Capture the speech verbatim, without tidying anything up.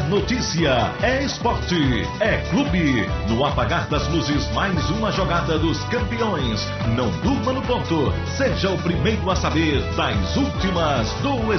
notícia, é esporte, é clube. No apagar das luzes, mais uma jogada dos campeões. Não durma no ponto. Seja o primeiro a saber das últimas do